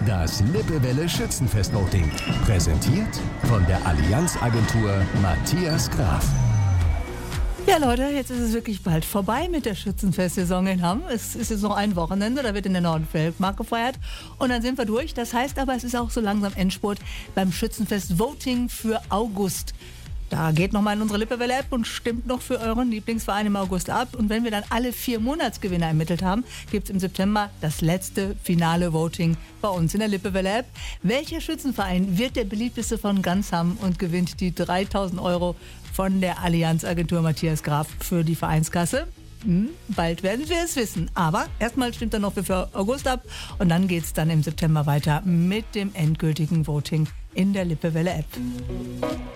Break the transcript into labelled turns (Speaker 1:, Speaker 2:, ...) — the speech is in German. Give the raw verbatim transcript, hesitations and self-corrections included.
Speaker 1: Das Lippewelle Schützenfest-Voting. Präsentiert von der Allianz-Agentur Matthias Graf.
Speaker 2: Ja Leute, jetzt ist es wirklich bald vorbei mit der Schützenfest-Saison in Hamm. Es ist jetzt noch ein Wochenende, da wird in der Nordfeldmark gefeiert und dann sind wir durch. Das heißt aber, es ist auch so langsam Endspurt beim Schützenfest-Voting für August. Da geht nochmal in unsere Lippewelle-App und stimmt noch für euren Lieblingsverein im August ab. Und wenn wir dann alle vier Monatsgewinner ermittelt haben, gibt es im September das letzte finale Voting bei uns in der Lippewelle-App. Welcher Schützenverein wird der beliebteste von ganz Hamm und gewinnt die dreitausend Euro von der Allianz-Agentur Matthias Graf für die Vereinskasse? Hm, bald werden wir es wissen. Aber erstmal stimmt dann noch für August ab und dann geht es dann im September weiter mit dem endgültigen Voting in der Lippewelle-App.